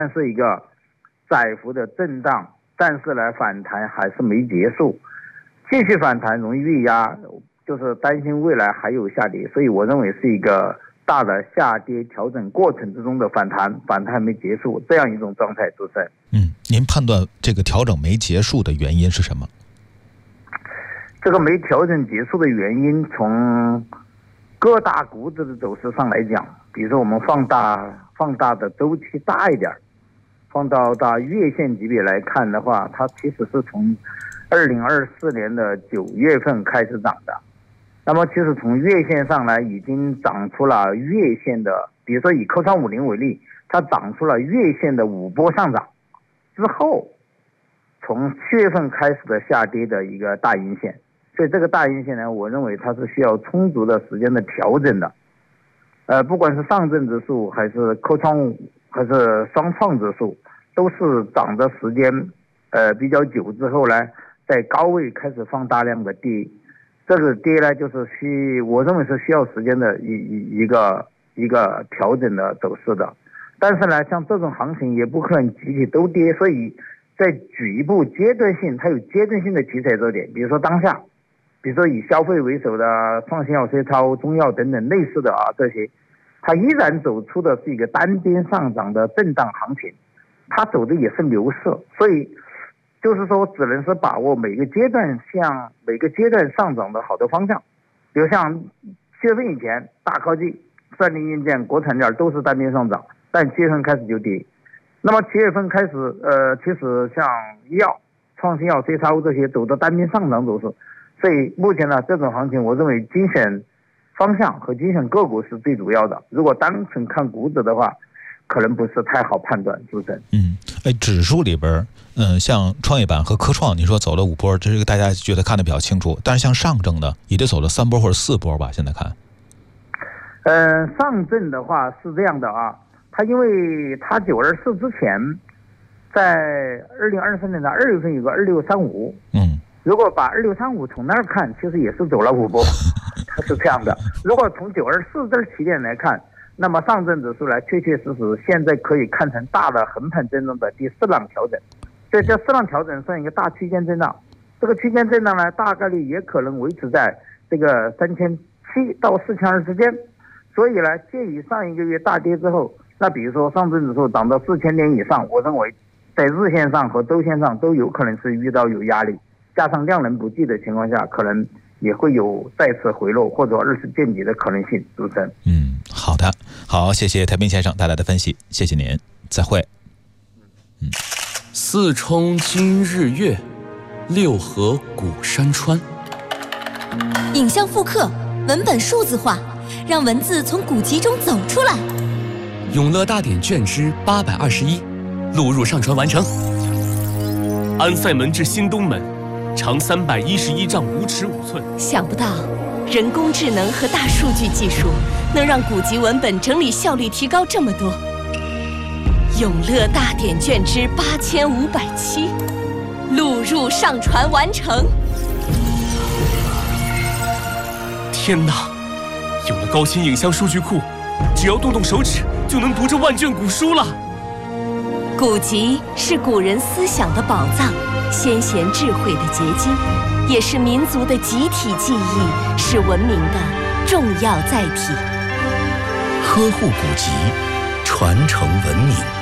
是一个窄幅的震荡，但是呢反弹还是没结束，继续反弹容易遇压，就是担心未来还有下跌，所以我认为是一个大的下跌调整过程之中的反弹还没结束这样一种状态。主持人， 您判断这个调整没结束的原因是什么？ 这个没调整结束的原因，从各大股指的走势上来讲，比如说我们放大的周期大一点，放到月线级别来看的话，它其实是从2024年的9月份开始涨的。那么其实从月线上来已经涨出了月线的，比如说以科创50为例，它涨出了月线的5波上涨之后，从7月份开始的下跌的一个大阴线。所以这个大阴线呢，我认为它是需要充足的时间的调整的。不管是上证指数还是科创还是双创指数，都是涨的时间比较久之后呢，在高位开始放大量的跌。这个跌呢，就是我认为是需要时间的一个调整的走势的。但是呢，像这种行情也不可能集体都跌，所以在局部阶段性，它有阶段性的题材热点，比如说当下。比如说以消费为首的创新药、C超、中药等等类似的这些，它依然走出的是一个单边上涨的震荡行情，它走的也是牛市，所以就是说只能是把握每个阶段上涨的好的方向。比如像7月份以前，大科技、算力硬件、国产件都是单边上涨，但7月份开始就跌。那么7月份开始，其实像医药、创新药、C超这些走的单边上涨走势。所以目前呢，这种行情我认为精选方向和精选个股是最主要的。如果单纯看股指的话，可能不是太好判断，主持人。 指数里边，像创业板和科创，你说走了5波，这个大家觉得看得比较清楚。但是像上证呢，也得走了3波或者4波吧？现在看。 上证的话是这样的啊，它因为它924之前，在2023年的2月份有个2635。如果把2635从那儿看，其实也是走了5波，它是这样的。如果从924这起点来看，那么上证指数呢，确确实实现在可以看成大的横盘震荡的第4浪调整。所以这4浪调整算一个大区间震荡，这个区间震荡呢，大概率也可能维持在这个3700到4200之间。所以呢，介于上一个月大跌之后，那比如说上证指数涨到4000点以上，我认为在日线上和周线上都有可能是遇到有压力。加上量能不济的情况下，可能也会有再次回落或者2次见底的可能性。主持人， 好的，好，谢谢太平先生带来的分析，谢谢您，再会。 四冲今日月，六合古山川。 影像复刻，文本数字化，让文字从古籍中走出来。 永乐大典卷之821，录入上传完成。安塞门至新东门。长311丈5尺5寸。 想不到，人工智能和大数据技术能让古籍文本整理效率提高这么多。永乐大典卷之8507，录入上传完成。 天哪！有了高清影像数据库，只要动动手指就能读这万卷古书了。 古籍是古人思想的宝藏。先贤智慧的结晶，也是民族的集体记忆，是文明的重要载体。 呵护古籍，传承文明。